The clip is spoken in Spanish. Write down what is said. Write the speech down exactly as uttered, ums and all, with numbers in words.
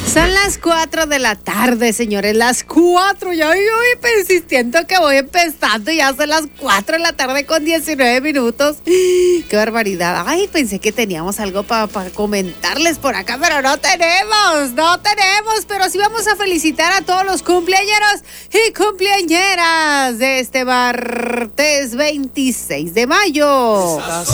Son las cuatro de la tarde, señores, las cuatro. Ya voy persistiendo que voy empezando y ya son las cuatro de la tarde con diecinueve minutos. ¡Qué barbaridad! Ay, pensé que teníamos algo para pa comentarles por acá, pero no tenemos, no tenemos. Pero sí vamos a felicitar a todos los cumpleañeros y cumpleañeras de este martes veintiséis de mayo.